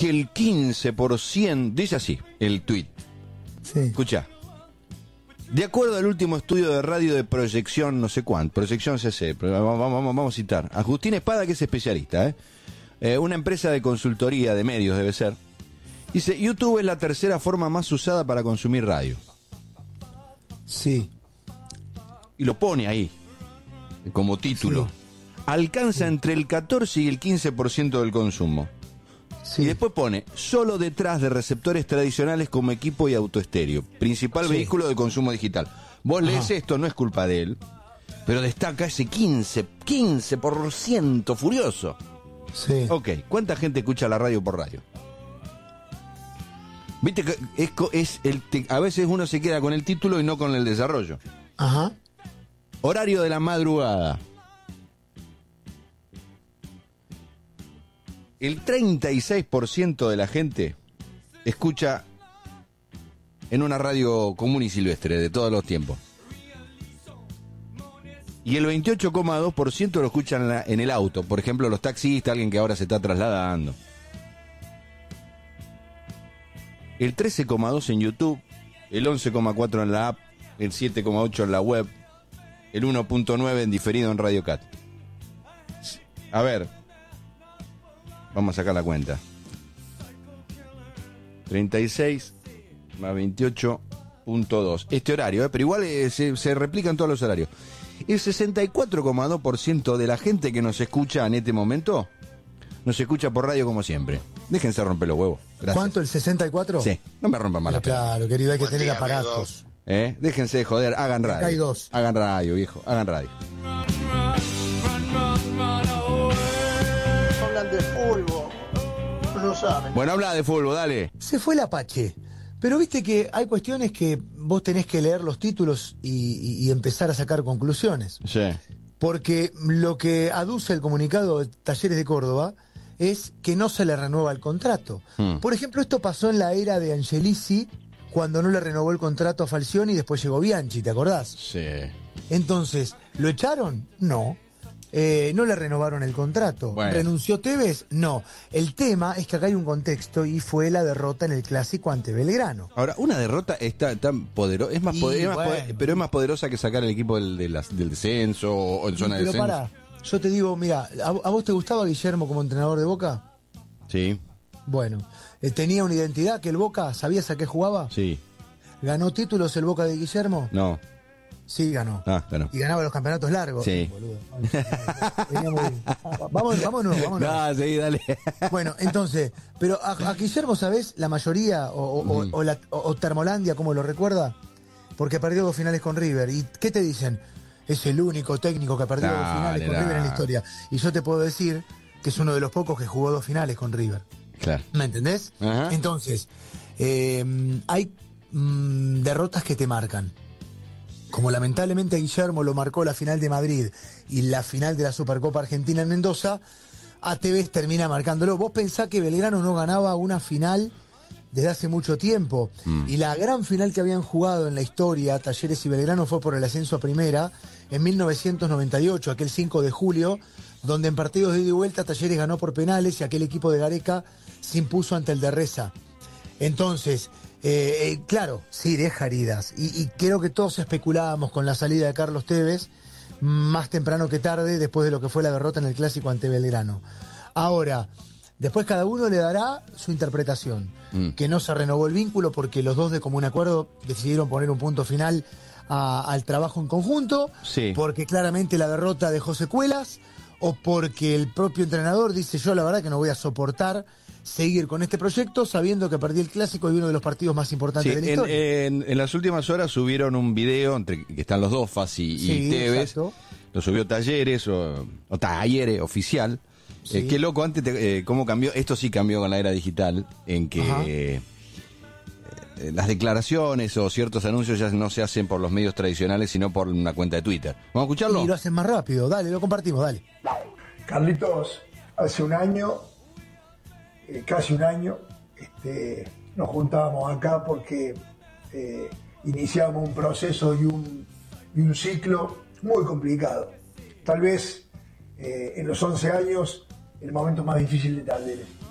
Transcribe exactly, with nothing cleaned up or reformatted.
que el quince por ciento, dice así, el tuit. Sí. Escucha. De acuerdo al último estudio de radio de proyección, no sé cuánto, proyección C C, vamos, vamos, vamos a citar. Agustín Espada, que es especialista, ¿eh? Eh, una empresa de consultoría de medios debe ser. Dice, YouTube es la tercera forma más usada para consumir radio. Sí. Y lo pone ahí, como título. Sí. Alcanza entre el catorce y el quince por ciento del consumo. Sí. Y después pone, solo detrás de receptores tradicionales como equipo y autoestéreo, principal Sí. vehículo de consumo digital. Vos lees Ajá. esto, no es culpa de él, pero destaca ese quince, quince por ciento furioso. Sí. Ok, ¿cuánta gente escucha la radio por radio? Viste que es, co- es el te- a veces uno se queda con el título y no con el desarrollo. Ajá. Horario de la madrugada. El treinta y seis por ciento de la gente escucha en una radio común y silvestre de todos los tiempos. Y el veintiocho coma dos por ciento lo escuchan en, la- en el auto. Por ejemplo, los taxistas, alguien que ahora se está trasladando. El trece coma dos por ciento en YouTube, el once coma cuatro por ciento en la app, el siete coma ocho por ciento en la web, el uno punto nueve por ciento en diferido en Radio Cat. A ver, vamos a sacar la cuenta. treinta y seis más veintiocho punto dos. Este horario, ¿eh? Pero igual eh, se, se replican todos los horarios. El sesenta y cuatro coma dos por ciento de la gente que nos escucha en este momento nos escucha por radio como siempre. Déjense romper los huevos. Gracias. ¿Cuánto? ¿El sesenta y cuatro? Sí, no me rompan más la pelota. Claro, querido, hay que Buen tener día, aparatos. ¿Eh? Déjense de joder, hagan radio. Acá hay dos. Hagan radio, viejo, hagan radio. Hablan de fútbol, no lo saben. Bueno, habla de fútbol, dale. Se fue el Apache. Pero viste que hay cuestiones que vos tenés que leer los títulos y, y- y empezar a sacar conclusiones. Sí. Porque lo que aduce el comunicado de Talleres de Córdoba es que no se le renueva el contrato. Hmm. Por ejemplo, esto pasó en la era de Angelici, cuando no le renovó el contrato a Falcioni y después llegó Bianchi, ¿te acordás? Sí. Entonces, ¿lo echaron? No. Eh, ¿No le renovaron el contrato? Bueno. ¿Renunció Tevez? No. El tema es que acá hay un contexto y fue la derrota en el Clásico ante Belgrano. Ahora, una derrota está tan poderosa, es más, Y poder- es más bueno. poder- pero es más poderosa que sacar el equipo del, de las- del descenso o en zona de Pero descenso. pará, yo te digo, mira, ¿a, a vos te gustaba Guillermo como entrenador de Boca? Sí, Bueno, eh, ¿tenía una identidad que el Boca? ¿Sabías a qué jugaba? sí, ¿Ganó títulos el Boca de Guillermo? no. Sí, ganó. Ah, ganó. Y ganaba los campeonatos largos. Sí. Boludo. Venía muy bien. Vamos, vámonos, vámonos. No, sí, dale. Bueno, entonces, pero a, a Guillermo, ¿sabés? La mayoría, o, o- o la- o- o Termolandia, ¿cómo lo recuerda? Porque perdió dos finales con River. ¿Y qué te dicen? Es el único técnico que ha perdido dos Dale, finales con dale. River en la historia. Y yo te puedo decir que es uno de los pocos que jugó dos finales con River. Claro. ¿Me entendés? Ajá. Entonces, eh, hay mm, derrotas que te marcan. Como lamentablemente Guillermo lo marcó la final de Madrid y la final de la Supercopa Argentina en Mendoza, a Tevez termina marcándolo. Vos pensás que Belgrano no ganaba una final desde hace mucho tiempo. Mm. Y la gran final que habían jugado en la historia, Talleres y Belgrano, fue por el ascenso a primera en mil novecientos noventa y ocho, aquel cinco de julio, donde en partidos de ida y vuelta Talleres ganó por penales y aquel equipo de Gareca se impuso ante el de Reza. Entonces, eh, eh, claro, sí, deja heridas. Y, y creo que todos especulábamos con la salida de Carlos Tevez, más temprano que tarde, después de lo que fue la derrota en el Clásico ante Belgrano. Ahora, después cada uno le dará su interpretación. Mm. Que no se renovó el vínculo porque los dos de común acuerdo decidieron poner un punto final a- al trabajo en conjunto, Sí. porque claramente la derrota dejó secuelas, o porque el propio entrenador dice, yo la verdad que no voy a soportar seguir con este proyecto sabiendo que perdí el Clásico y uno de los partidos más importantes Sí, de la en, historia. en- en las últimas horas subieron un video entre que están los dos, Fassi y Sí, Tevez. exacto. Lo subió Talleres o, o Talleres oficial. Sí. Eh, qué loco, antes te- eh, cómo cambió. Esto sí cambió con la era digital, en que Ajá. eh, eh, las declaraciones o ciertos anuncios ya no se hacen por los medios tradicionales, sino por una cuenta de Twitter. ¿Vamos a escucharlo? Y lo hacen más rápido, dale, lo compartimos, dale. Carlitos, hace un año, eh, casi un año, este, nos juntábamos acá porque eh, iniciamos un proceso y un, y un ciclo muy complicado. Tal vez eh, en los once años el momento más difícil de Talleres.